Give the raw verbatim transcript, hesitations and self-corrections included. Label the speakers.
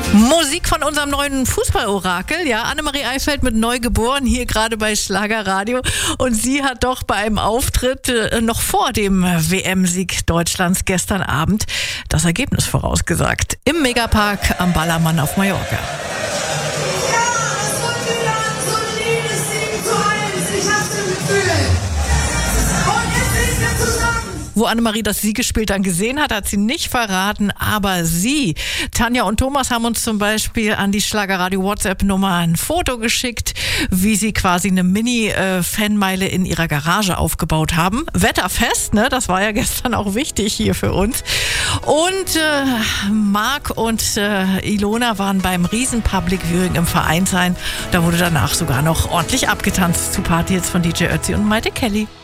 Speaker 1: Musik von unserem neuen Fußballorakel, ja, Annemarie Eifeld mit Neugeboren, hier gerade bei Schlagerradio. Und sie hat doch bei einem Auftritt äh, noch vor dem W M-Sieg Deutschlands gestern Abend das Ergebnis vorausgesagt. Im Megapark am Ballermann auf Mallorca. Wo Annemarie das Siegesspiel dann gesehen hat, hat sie nicht verraten, aber sie, Tanja und Thomas, haben uns zum Beispiel an die Schlagerradio-WhatsApp-Nummer ein Foto geschickt, wie sie quasi eine Mini-Fanmeile in ihrer Garage aufgebaut haben. Wetterfest, ne? Das war ja gestern auch wichtig hier für uns. Und äh, Marc und äh, Ilona waren beim riesen Public Viewing im Vereinsheim. Da wurde danach sogar noch ordentlich abgetanzt zu Party jetzt von D J Ötzi und Maite Kelly.